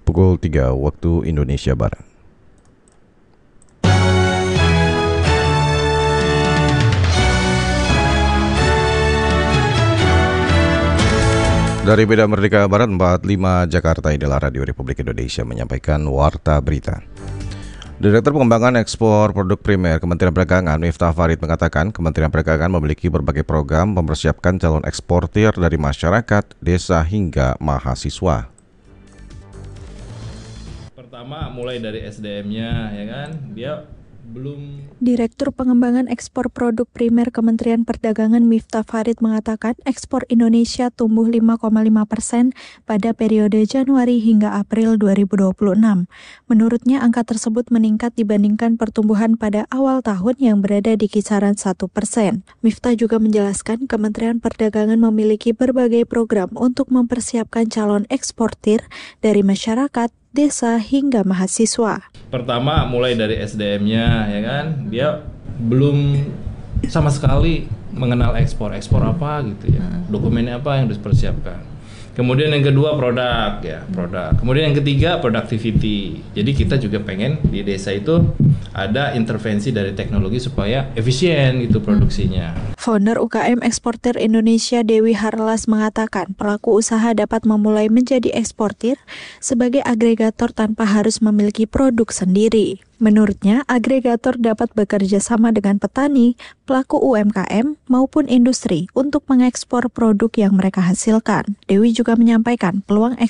pukul 3 waktu Indonesia Barat. Dari Medan Merdeka Barat 45 Jakarta, inilah Radio Republik Indonesia menyampaikan Warta Berita. Direktur Pengembangan Ekspor Produk Primer Kementerian Perdagangan Miftah Farid mengatakan Kementerian Perdagangan memiliki berbagai program mempersiapkan calon eksportir dari masyarakat, desa hingga mahasiswa. Pertama mulai dari SDM-nya, ya kan, dia belum. Direktur Pengembangan Ekspor Produk Primer Kementerian Perdagangan Miftah Farid mengatakan ekspor Indonesia tumbuh 5,5% pada periode Januari hingga April 2026. Menurutnya angka tersebut meningkat dibandingkan pertumbuhan pada awal tahun yang berada di kisaran 1%. Miftah juga menjelaskan Kementerian Perdagangan memiliki berbagai program untuk mempersiapkan calon eksportir dari masyarakat, desa hingga mahasiswa. Pertama mulai dari SDM-nya, ya kan, dia belum sama sekali mengenal ekspor apa gitu ya, dokumennya apa yang harus dipersiapkan. Kemudian yang kedua produk. Kemudian yang ketiga productivity. Jadi kita juga pengen di desa itu ada intervensi dari teknologi supaya efisien itu produksinya. Founder UKM Eksportir Indonesia Dewi Harlas mengatakan pelaku usaha dapat memulai menjadi eksportir sebagai agregator tanpa harus memiliki produk sendiri. Menurutnya, agregator dapat bekerja sama dengan petani, pelaku UMKM, maupun industri untuk mengekspor produk yang mereka hasilkan. Dewi juga menyampaikan peluang